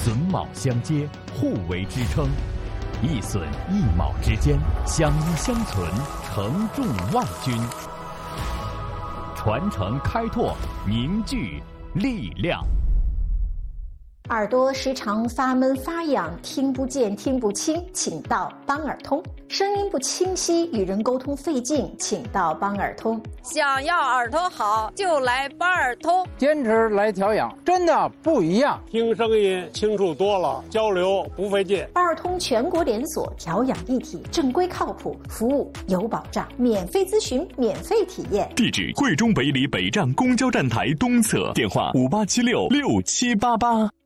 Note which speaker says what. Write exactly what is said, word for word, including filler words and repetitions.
Speaker 1: 榫卯相接，互为支撑，一榫一卯之间相依相存，承重万钧。传承开拓，凝聚力量。
Speaker 2: 耳朵时常发闷发痒，听不见听不清，请到邦耳通。声音不清晰，与人沟通费劲，请到邦耳通。
Speaker 3: 想要耳朵好，就来邦耳通。
Speaker 4: 坚持来调养，真的不一样。
Speaker 5: 听声音清楚多了，交流不费劲。
Speaker 2: 邦耳通全国连锁，调养一体，正规靠谱，服务有保障，免费咨询，免费体验。
Speaker 6: 地址：贵中北里北站公交站台东侧，电话五八七六六七八八。